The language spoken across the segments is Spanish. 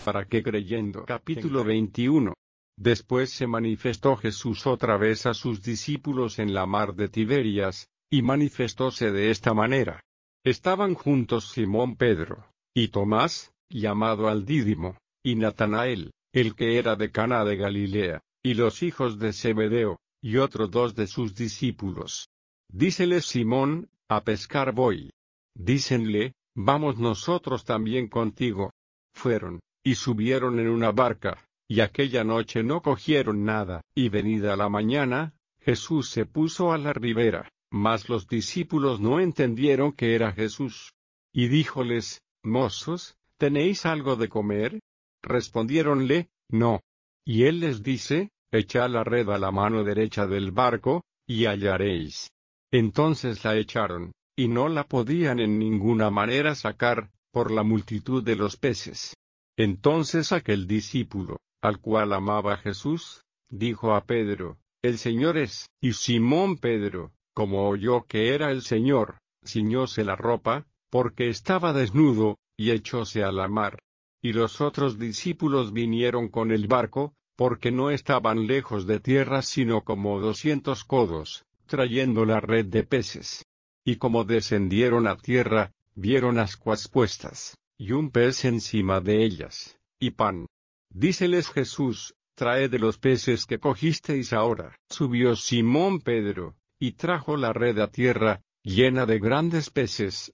para que creyendo. Capítulo 21. Después se manifestó Jesús otra vez a sus discípulos en la mar de Tiberias, y manifestóse de esta manera. Estaban juntos Simón Pedro, y Tomás, llamado al Dídimo, y Natanael, el que era de Caná de Galilea, y los hijos de Zebedeo, y otros dos de sus discípulos. Díceles Simón: a pescar voy. Dícenle: vamos nosotros también contigo. Fueron, y subieron en una barca, y aquella noche no cogieron nada. Y venida la mañana, Jesús se puso a la ribera, mas los discípulos no entendieron que era Jesús. Y díjoles: mozos, ¿tenéis algo de comer? Respondiéronle: no. Y él les dice: echad la red a la mano derecha del barco, y hallaréis. Entonces la echaron, y no la podían en ninguna manera sacar, por la multitud de los peces. Entonces aquel discípulo, al cual amaba Jesús, dijo a Pedro: el Señor es. Y Simón Pedro, como oyó que era el Señor, ciñóse la ropa, porque estaba desnudo, y echóse a la mar. Y los otros discípulos vinieron con el barco, porque no estaban lejos de tierra sino como 200 codos, trayendo la red de peces. Y como descendieron a tierra, vieron ascuas puestas, y un pez encima de ellas, y pan. Díceles Jesús: traed de los peces que cogisteis ahora. Subió Simón Pedro, y trajo la red a tierra, llena de grandes peces,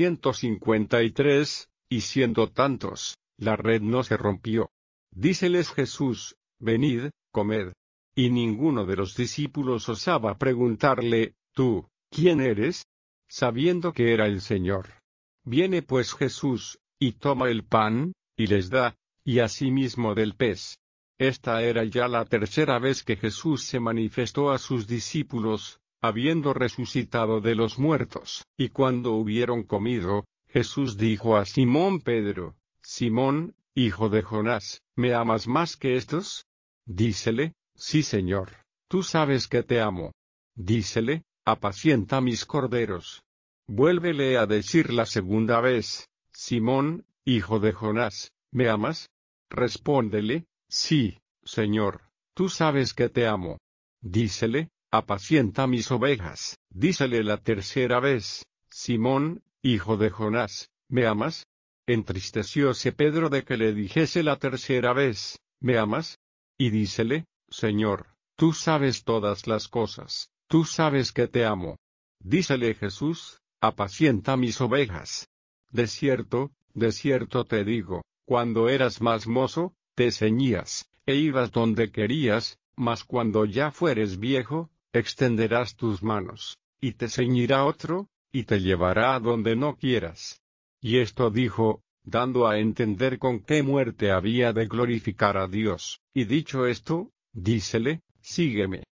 153, y siendo tantos, la red no se rompió. Díceles Jesús: venid, comed. Y ninguno de los discípulos osaba preguntarle: ¿tú, quién eres? Sabiendo que era el Señor. Viene pues Jesús, y toma el pan, y les da, y asimismo del pez. Esta era ya la tercera vez que Jesús se manifestó a sus discípulos, habiendo resucitado de los muertos. Y cuando hubieron comido, Jesús dijo a Simón Pedro: Simón, hijo de Jonás, ¿me amas más que estos? Dícele: sí, Señor, tú sabes que te amo. Dícele: apacienta mis corderos. Vuélvele a decir la segunda vez: Simón, hijo de Jonás, ¿me amas? Respóndele: sí, Señor, tú sabes que te amo. Dícele: apacienta mis ovejas. Dícele la tercera vez: Simón, hijo de Jonás, ¿me amas? Entristecióse Pedro de que le dijese la tercera vez: ¿me amas? Y dícele: Señor, tú sabes todas las cosas, tú sabes que te amo. Dícele Jesús: apacienta mis ovejas. De cierto te digo, cuando eras más mozo, te ceñías, e ibas donde querías, mas cuando ya fueres viejo, extenderás tus manos, y te ceñirá otro, y te llevará a donde no quieras. Y esto dijo, dando a entender con qué muerte había de glorificar a Dios. Y dicho esto, dícele: sígueme.